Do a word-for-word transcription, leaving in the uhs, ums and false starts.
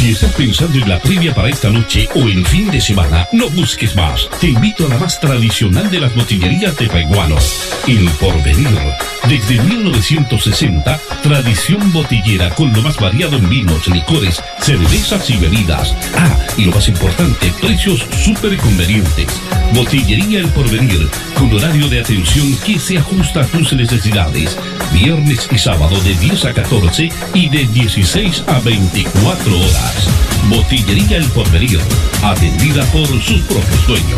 Si estás pensando en la previa para esta noche o en fin de semana, no busques más. Te invito a la más tradicional de las botillerías de Paiguano, El Porvenir. Desde mil novecientos sesenta, tradición botellera con lo más variado en vinos, licores, cervezas y bebidas. Ah, y lo más importante, precios súper convenientes. Botillería El Porvenir, con horario de atención que se ajusta a tus necesidades. Viernes y sábado de diez a catorce y de dieciséis a veinticuatro horas. Botillería El Porvenir, atendida por sus propios dueños.